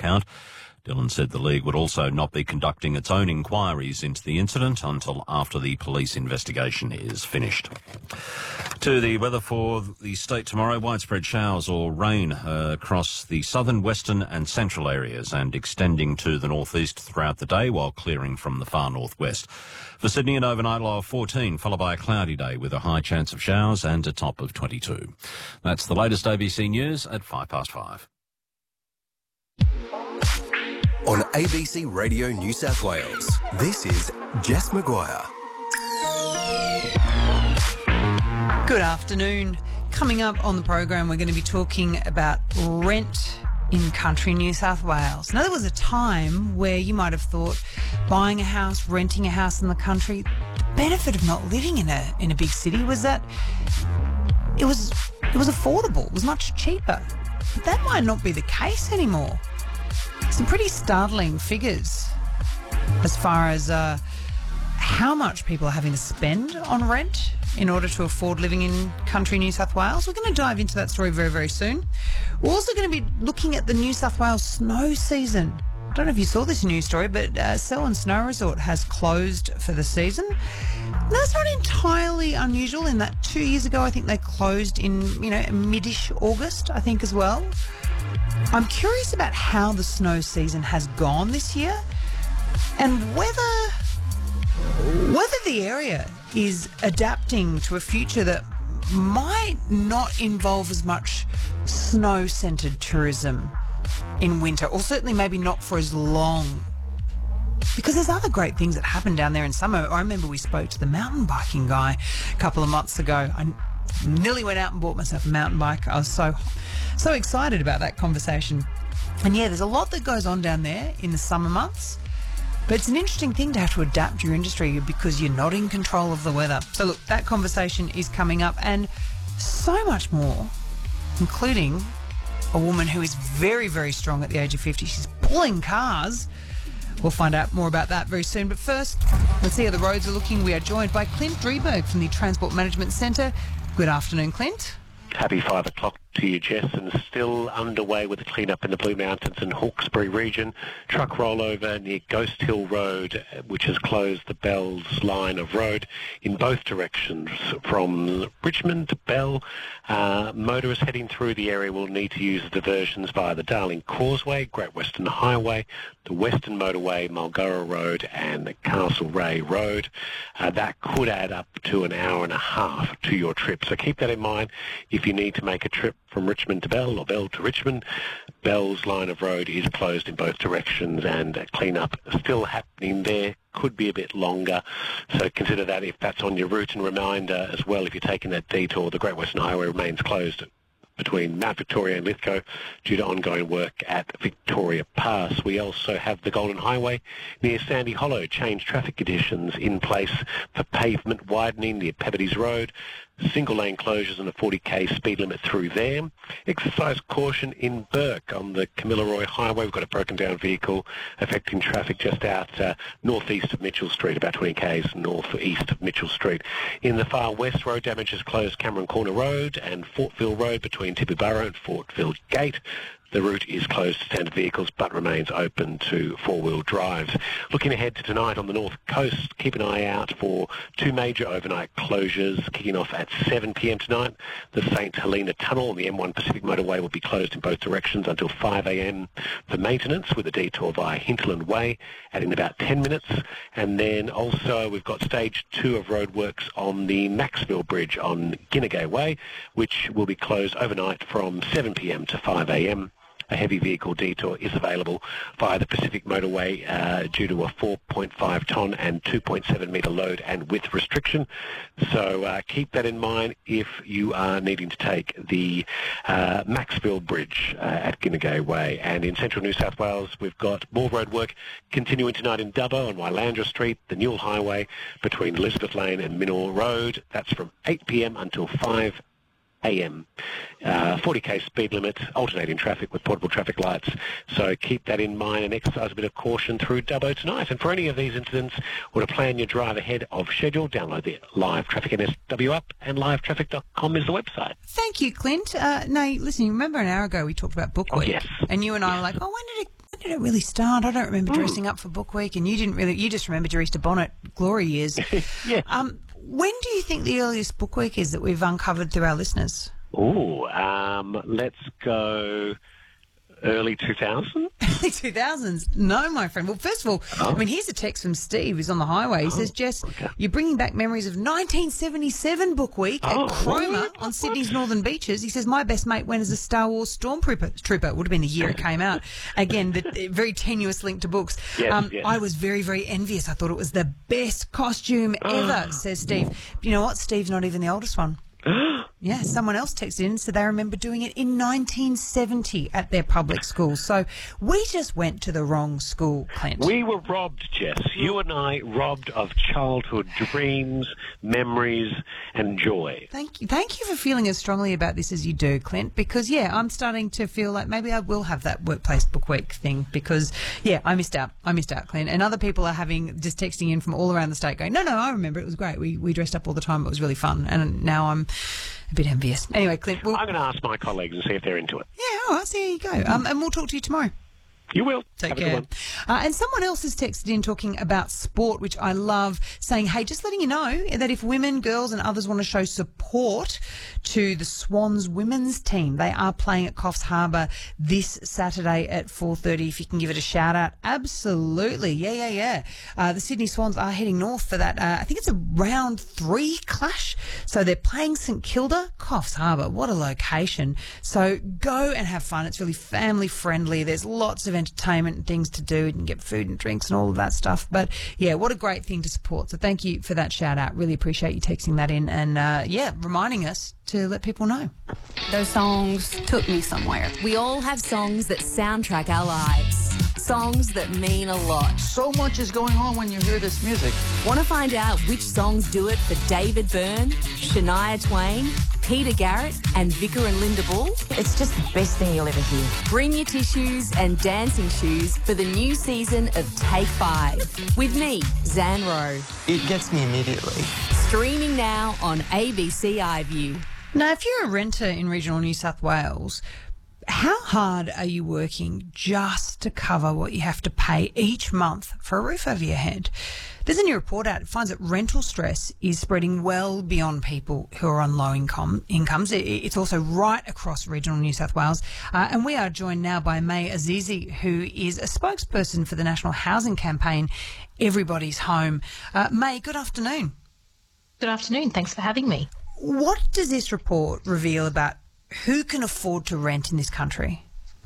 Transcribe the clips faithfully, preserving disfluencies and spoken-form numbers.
account. Dillon said the League would also not be conducting its own inquiries into the incident until after the police investigation is finished. To the weather for the state tomorrow, widespread showers or rain uh, across the southern, western and central areas and extending to the northeast throughout the day while clearing from the far northwest. For Sydney, an overnight low of fourteen, followed by a cloudy day with a high chance of showers and a top of twenty-two. That's the latest A B C News at five past five. On A B C Radio New South Wales, this is Jess Maguire. Good afternoon. Coming up on the program, we're going to be talking about rent in country New South Wales. Now, there was a time where you might have thought buying a house, renting a house in the country, the benefit of not living in a in a big city was that it was it was affordable. It was much cheaper. But that might not be the case anymore. Some pretty startling figures as far as uh, how much people are having to spend on rent in order to afford living in country New South Wales. We're going to dive into that story very, very soon. We're also going to be looking at the New South Wales snow season. I don't know if you saw this news story, but uh, Selwyn Snow Resort has closed for the season. That's not entirely unusual in that two years ago, I think they closed in, you know, mid-ish August, I think, as well. I'm curious about how the snow season has gone this year and whether whether the area is adapting to a future that might not involve as much snow-centred tourism in winter, or certainly maybe not for as long. Because there's other great things that happen down there in summer. I remember we spoke to the mountain biking guy a couple of months ago. I nearly went out and bought myself a mountain bike. I was so, so excited about that conversation. And yeah, there's a lot that goes on down there in the summer months. But it's an interesting thing to have to adapt your industry because you're not in control of the weather. So look, that conversation is coming up and so much more, including a woman who is very, very strong at the age of fifty. She's pulling cars. We'll find out more about that very soon. But first, let's see how the roads are looking. We are joined by Clint Drieberg from the Transport Management Centre. Good afternoon, Clint. Happy five o'clock to you, Jess, and still underway with the clean-up in the Blue Mountains and Hawkesbury region. Truck rollover near Ghost Hill Road, which has closed the Bells line of road in both directions from Richmond to Bell. Uh, motorists heading through the area will need to use the diversions via the Darling Causeway, Great Western Highway, the Western Motorway, Mulgorra Road and the Castlereagh Road. Uh, that could add up to an hour and a half to your trip. So keep that in mind if you need to make a trip from Richmond to Bell or Bell to Richmond. Bell's line of road is closed in both directions and clean-up still happening there. Could be a bit longer, so consider that if that's on your route. And reminder as well, if you're taking that detour, the Great Western Highway remains closed between Mount Victoria and Lithgow due to ongoing work at Victoria Pass. We also have the Golden Highway near Sandy Hollow. Change traffic conditions in place for pavement widening near Peverdy's Road. Single lane closures and a forty k speed limit through there. Exercise caution in Burke on the Camilla Highway. We've got a broken down vehicle affecting traffic just out uh, northeast of Mitchell Street, about twenty k's northeast of Mitchell Street. In the far west, road damage has closed Cameron Corner Road and Fortville Road between Tibooburra and Fortville Gate. The route is closed to standard vehicles but remains open to four-wheel drives. Looking ahead to tonight on the north coast, keep an eye out for two major overnight closures kicking off at seven p m tonight. The St Helena Tunnel on the M one Pacific Motorway will be closed in both directions until five a m for maintenance, with a detour via Hinterland Way adding about ten minutes. And then also we've got stage two of roadworks on the Maxville Bridge on Ginnegay Way, which will be closed overnight from seven p m to five a m A heavy vehicle detour is available via the Pacific Motorway uh, due to a four point five tonne and two point seven metre load and width restriction. So uh, keep that in mind if you are needing to take the uh, Maxville Bridge uh, at Ginnegay Way. And in central New South Wales, we've got more road work continuing tonight in Dubbo on Wylandra Street, the Newell Highway between Elizabeth Lane and Minnor Road. That's from eight p m until five a m Uh, forty k speed limit, alternating traffic with portable traffic lights. So keep that in mind and exercise a bit of caution through Dubbo tonight. And for any of these incidents or to plan your drive ahead of schedule, download the Live Traffic N S W app, and live traffic dot com is the website. Thank you, Clint. Uh, now, listen, you remember an hour ago we talked about Book Oh, Week? yes. And you and I were like, oh, when did it, when did it really start? I don't remember Mm. dressing up for Book Week, and you didn't really. You just remembered your Easter bonnet glory years. Yeah. Um, when do you think the earliest Book Week is that we've uncovered through our listeners? Oh, um, let's go early two thousand. Early two thousands? No, my friend. Well, first of all, Oh. I mean, here's a text from Steve who's on the highway. He says, Jess, okay. you're bringing back memories of nineteen seventy-seven Book Week Oh, at Cromer what? on Sydney's northern beaches. He says, my best mate went as a Star Wars Stormtrooper. Trooper. It would have been the year it came out. Again, the the very tenuous link to books. Yes, yes. I was very, very envious. I thought it was the best costume ever, says Steve. You know what? Steve's not even the oldest one. Yeah, someone else texted in and said they remember doing it in nineteen seventy at their public school. So we just went to the wrong school, Clint. We were robbed, Jess. You and I robbed of childhood dreams, memories, and joy. Thank you. Thank you for feeling as strongly about this as you do, Clint, because, yeah, I'm starting to feel like maybe I will have that workplace book week thing because, yeah, I missed out. I missed out, Clint. And other people are having, just texting in from all around the state going, no, no, I remember. It was great. We, we dressed up all the time. It was really fun. And now I'm a bit envious. Anyway, Clint, we'll... I'm going to ask my colleagues and see if they're into it. Yeah, all right, so there you go. Um, and we'll talk to you tomorrow. You will. Take Have a good care. one. Uh, and someone else has texted in talking about sport, which I love, saying, hey, just letting you know that if women, girls and others want to show support to the Swans women's team, they are playing at Coffs Harbour this Saturday at four thirty. If you can give it a shout out. Absolutely. Yeah, yeah, yeah. Uh, the Sydney Swans are heading north for that. Uh, I think it's a round three clash. So they're playing St Kilda, Coffs Harbour. What a location. So go and have fun. It's really family friendly. There's lots of entertainment and things to do. You can get food and drinks and all of that stuff. But yeah, what a great thing to support. So thank you for that shout out. Really appreciate you texting that in and uh, yeah, reminding us to let people know. Those songs took me somewhere. We all have songs that soundtrack our lives. Songs that mean a lot. So much is going on when you hear this music. Want to find out which songs do it for David Byrne, Shania Twain, Peter Garrett and Vicar and Linda Bull? It's just the best thing you'll ever hear. Bring your tissues and dancing shoes for the new season of Take Five. With me, Zan Rowe. It gets me immediately. Streaming now on A B C iView. Now, if you're a renter in regional New South Wales, how hard are you working just to cover what you have to pay each month for a roof over your head? There's a new report out. It finds that rental stress is spreading well beyond people who are on low income incomes. It, it's also right across regional New South Wales. Uh, and we are joined now by May Azizi, who is a spokesperson for the national housing campaign, Everybody's Home. Uh, May, good afternoon. Good afternoon. Thanks for having me. What does this report reveal about who can afford to rent in this country?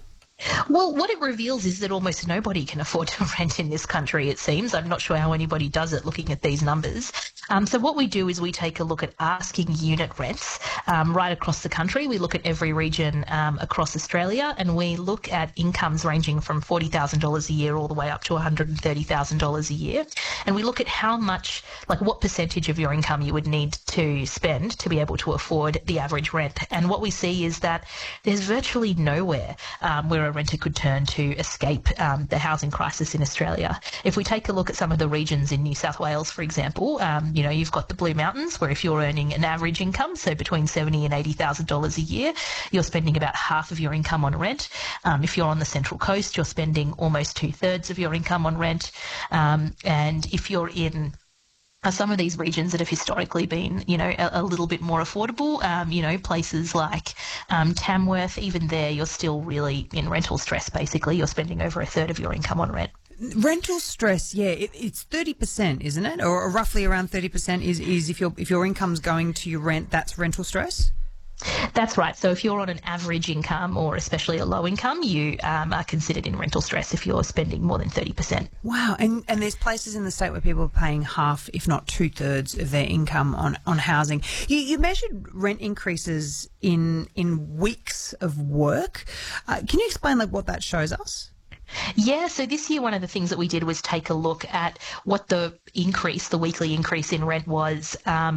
Well, what it reveals is that almost nobody can afford to rent in this country, it seems. I'm not sure how anybody does it looking at these numbers. Um, so what we do is we take a look at asking unit rents um, right across the country. We look at every region um, across Australia, and we look at incomes ranging from forty thousand dollars a year all the way up to one hundred thirty thousand dollars a year. And we look at how much, like what percentage of your income you would need to spend to be able to afford the average rent. And what we see is that there's virtually nowhere um, where a renter could turn to escape um, the housing crisis in Australia. If we take a look at some of the regions in New South Wales, for example, um, you know, you've got the Blue Mountains, where if you're earning an average income, so between seventy and eighty thousand dollars a year, you're spending about half of your income on rent. Um, if you're on the Central Coast, you're spending almost two thirds of your income on rent. Um, and if you're in Uh, some of these regions that have historically been, you know, a, a little bit more affordable, um, you know, places like um, Tamworth, even there you're still really in rental stress, basically. You're spending over a third of your income on rent. Rental stress, yeah, it, it's thirty percent, isn't it? Or, or roughly around thirty percent is, is if, your, if your income's going to your rent, that's rental stress? That's right. So if you're on an average income or especially a low income, you um, are considered in rental stress if you're spending more than thirty percent. Wow. And and there's places in the state where people are paying half, if not two-thirds of their income on, on housing. You, you measured rent increases in in weeks of work. Uh, can you explain like what that shows us? Yeah, so this year one of the things that we did was take a look at what the increase, the weekly increase in rent was um,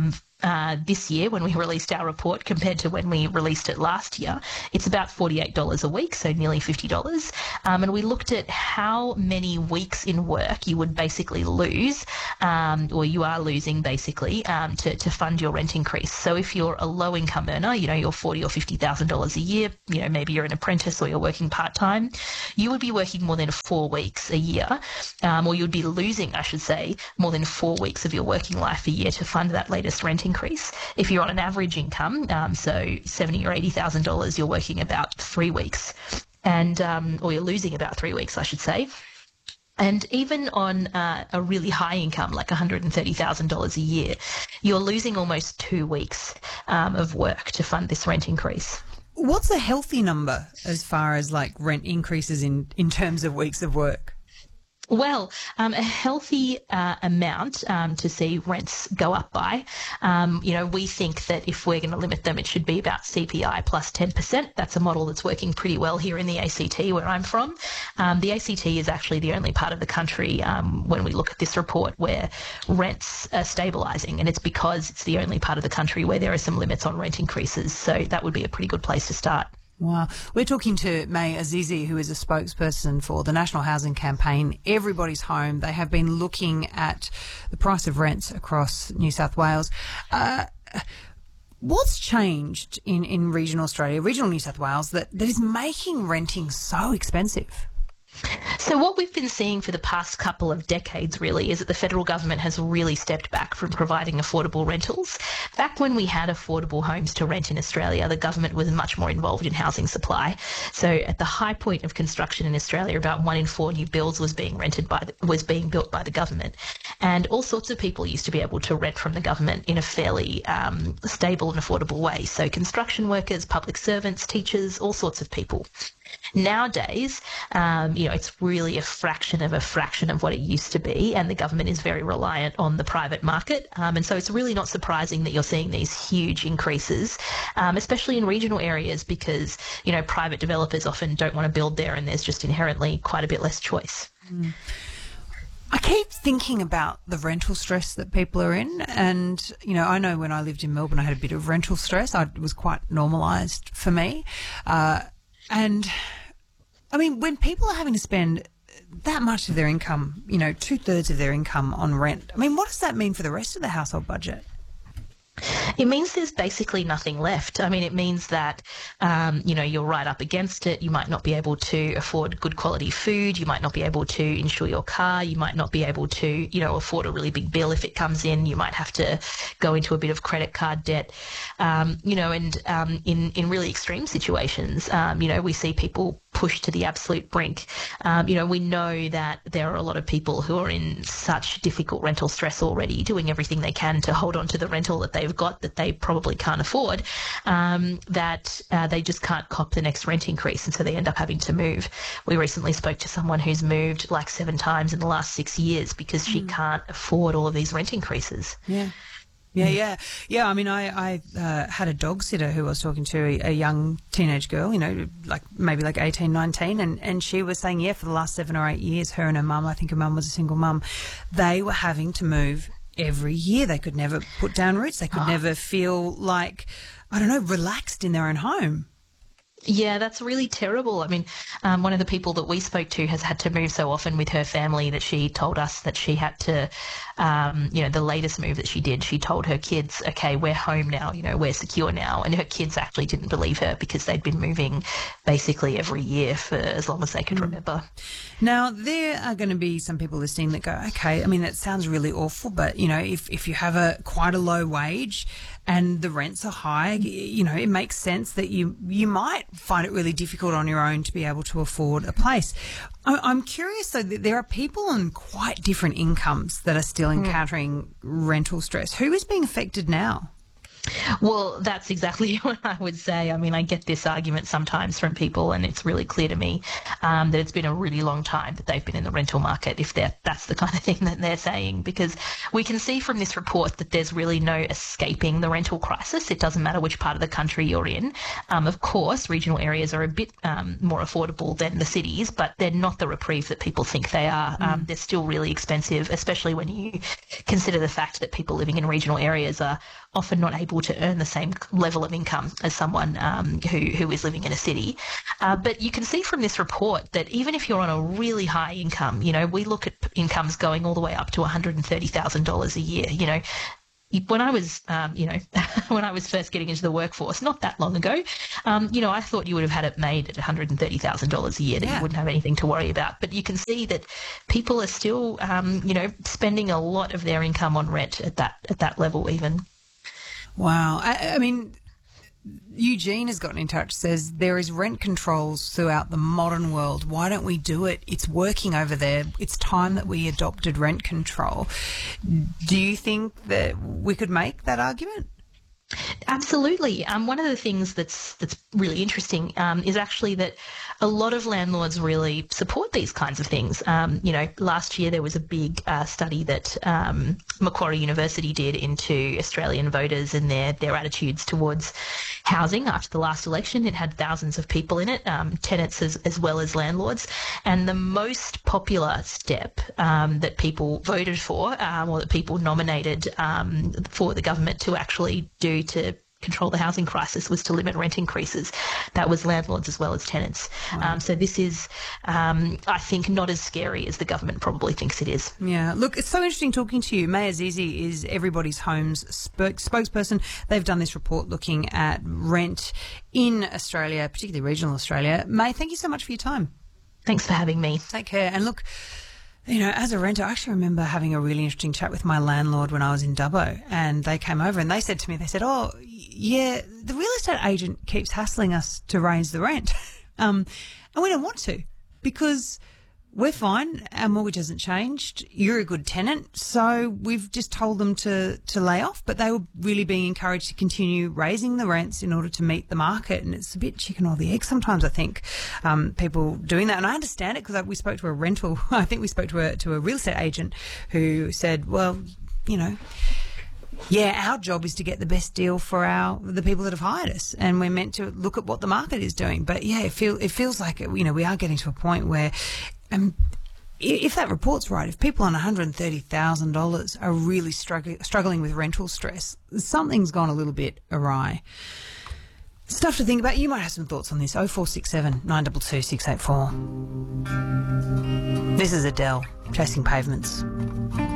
uh, this year when we released our report compared to when we released it last year, it's about forty-eight dollars a week, so nearly fifty dollars. Um, and we looked at how many weeks in work you would basically lose, um, or you are losing basically, um, to, to fund your rent increase. So if you're a low income earner, you know, you're forty thousand dollars or fifty thousand dollars a year, you know, maybe you're an apprentice or you're working part-time, you would be working more than four weeks a year, um, or you'd be losing, I should say, more than four weeks of your working life a year to fund that latest rent increase. If you're on an average income, um, so seventy thousand dollars or eighty thousand dollars, you're working about three weeks, and um, or you're losing about three weeks, I should say. And even on uh, a really high income, like one hundred thirty thousand dollars a year, you're losing almost two weeks um, of work to fund this rent increase. What's a healthy number as far as like rent increases in, in terms of weeks of work? Well, um, a healthy uh, amount um, to see rents go up by. Um, you know, we think that if we're going to limit them, it should be about C P I plus ten percent. That's a model that's working pretty well here in the A C T, where I'm from. Um, the A C T is actually the only part of the country, um, when we look at this report, where rents are stabilising, and it's because it's the only part of the country where there are some limits on rent increases. So that would be a pretty good place to start. Wow. We're talking to May Azizi, who is a spokesperson for the National Housing Campaign, Everybody's Home. They have been looking at the price of rents across New South Wales. Uh, what's changed in, in regional Australia, regional New South Wales, that, that is making renting so expensive? So what we've been seeing for the past couple of decades really is that the federal government has really stepped back from providing affordable rentals. Back when we had affordable homes to rent in Australia, the government was much more involved in housing supply. So at the high point of construction in Australia, about one in four new builds was being rented by the, was being built by the government, and all sorts of people used to be able to rent from the government in a fairly um, stable and affordable way. So construction workers, public servants, teachers, all sorts of people. Nowadays, um, you know, it's really a fraction of a fraction of what it used to be, and the government is very reliant on the private market. Um, and so it's really not surprising that you're seeing these huge increases, um, especially in regional areas, because, you know, private developers often don't want to build there, and there's just inherently quite a bit less choice. Mm. I keep thinking about the rental stress that people are in, and, you know, I know when I lived in Melbourne, I had a bit of rental stress. I, it was quite normalised for me. Uh, And, I mean, when people are having to spend that much of their income, you know, two-thirds of their income on rent, I mean, what does that mean for the rest of the household budget? It means there's basically nothing left. I mean, it means that, um, you know, you're right up against it. You might not be able to afford good quality food. You might not be able to insure your car. You might not be able to, you know, afford a really big bill if it comes in. You might have to go into a bit of credit card debt, um, you know, and um, in, in really extreme situations, um, you know, we see people pushed to the absolute brink. Um, you know, we know that there are a lot of people who are in such difficult rental stress already, doing everything they can to hold on to the rental that they've got that they probably can't afford, um, that uh, they just can't cop the next rent increase, and so they end up having to move. We recently spoke to someone who's moved like seven times in the last six years because she mm. can't afford all of these rent increases. Yeah. Yeah, yeah. Yeah, I mean, I, I uh, had a dog sitter who I was talking to, a, a young teenage girl, you know, like maybe like eighteen, nineteen, and, and she was saying, yeah, for the last seven or eight years, her and her mum, I think her mum was a single mum, they were having to move every year. They could never put down roots. They could oh. never feel like, I don't know, relaxed in their own home. Yeah, that's really terrible. I mean, um, one of the people that we spoke to has had to move so often with her family that she told us that she had to, um, you know, the latest move that she did, she told her kids, okay, we're home now, you know, we're secure now. And her kids actually didn't believe her because they'd been moving basically every year for as long as they could mm. remember. Now, there are going to be some people listening that go, okay, I mean, that sounds really awful, but, you know, if, if you have a quite a low wage and the rents are high, you know, it makes sense that you you might find it really difficult on your own to be able to afford a place. I'm curious, though, that there are people on quite different incomes that are still encountering mm. rental stress. Who is being affected now? Well, that's exactly what I would say. I mean, I get this argument sometimes from people, and it's really clear to me um, that it's been a really long time that they've been in the rental market, if that's the kind of thing that they're saying, because we can see from this report that there's really no escaping the rental crisis. It doesn't matter which part of the country you're in. Um, of course, regional areas are a bit um, more affordable than the cities, but they're not the reprieve that people think they are. Mm. Um, they're still really expensive, especially when you consider the fact that people living in regional areas are often not able to earn the same level of income as someone um, who, who is living in a city. Uh, but you can see from this report that even if you're on a really high income, you know, we look at incomes going all the way up to one hundred thirty thousand dollars a year, you know. When I was, um, you know, when I was first getting into the workforce, not that long ago, um, you know, I thought you would have had it made at one hundred thirty thousand dollars a year, that yeah. you wouldn't have anything to worry about. But you can see that people are still, um, you know, spending a lot of their income on rent at that at that level even. Wow. I, I mean, Eugene has gotten in touch, says there is rent controls throughout the modern world. Why don't we do it? It's working over there. It's time that we adopted rent control. Do you think that we could make that argument? Absolutely. Um, one of the things that's that's really interesting um, is actually that a lot of landlords really support these kinds of things. Um, you know, last year there was a big uh, study that um, Macquarie University did into Australian voters and their, their attitudes towards housing after the last election. It had thousands of people in it, um, tenants as, as well as landlords. And the most popular step um, that people voted for um, or that people nominated um, for the government to actually do to control the housing crisis was to limit rent increases. That was landlords as well as tenants. Wow. Um, so this is, um, I think, not as scary as the government probably thinks it is. Yeah. Look, it's so interesting talking to you. May Azizi is Everybody's Homes spoke- spokesperson. They've done this report looking at rent in Australia, particularly regional Australia. May, thank you so much for your time. Thanks for having me. Take care. And look, you know, as a renter, I actually remember having a really interesting chat with my landlord when I was in Dubbo, and they came over and they said to me, they said, oh, yeah, the real estate agent keeps hassling us to raise the rent. um, and we don't want to because we're fine. Our mortgage hasn't changed. You're a good tenant. So we've just told them to, to lay off, but they were really being encouraged to continue raising the rents in order to meet the market. And it's a bit chicken or the egg sometimes, I think, um, people doing that. And I understand it because we spoke to a rental, I think we spoke to a, to a real estate agent who said, well, you know, yeah, our job is to get the best deal for our the people that have hired us, and we're meant to look at what the market is doing. But yeah, it feel it feels like, you know, we are getting to a point where, um, if that report's right, if people on one hundred thirty thousand dollars are really struggling struggling with rental stress, something's gone a little bit awry. Stuff to think about. You might have some thoughts on this. oh four six seven, nine two two, six eight four. This is Adele, Chasing Pavements.